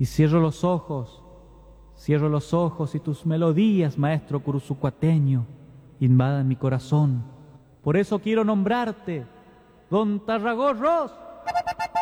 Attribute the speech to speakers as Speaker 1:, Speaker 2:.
Speaker 1: Y cierro los ojos y tus melodías, maestro curuzucuateño, invadan mi corazón. Por eso quiero nombrarte Don Tarragorros.